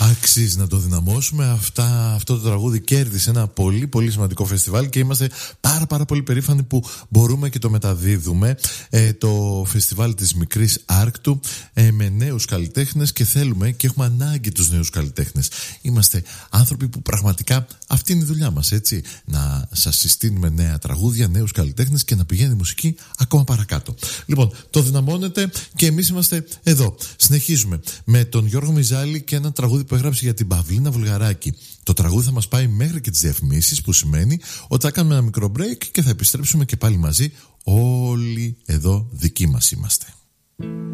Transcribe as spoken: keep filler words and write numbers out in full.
Αξίζει να το δυναμώσουμε. Αυτά, αυτό το τραγούδι κέρδισε ένα πολύ πολύ σημαντικό φεστιβάλ και είμαστε πάρα πάρα πολύ περήφανοι που μπορούμε και το μεταδίδουμε, ε, το φεστιβάλ της Μικρής Άρκτου, ε, με νέους καλλιτέχνες, και θέλουμε και έχουμε ανάγκη τους νέους καλλιτέχνες. Είμαστε άνθρωποι που πραγματικά αυτή είναι η δουλειά μας, έτσι, να σας συστήνουμε νέα τραγούδια, νέους καλλιτέχνες και να πηγαίνει η μουσική ακόμα παρακάτω. Λοιπόν, το δυναμώνετε και εμείς είμαστε εδώ. Συνεχίζουμε με τον Γιώργο Μιζάλη και ένα τραγούδι που έγραψε για την Παυλίνα Βουλγαράκη. Το τραγούδι θα μας πάει μέχρι και τις διαφημίσεις, που σημαίνει ότι θα κάνουμε ένα μικρό break και θα επιστρέψουμε και πάλι μαζί. Όλοι εδώ δικοί μας είμαστε.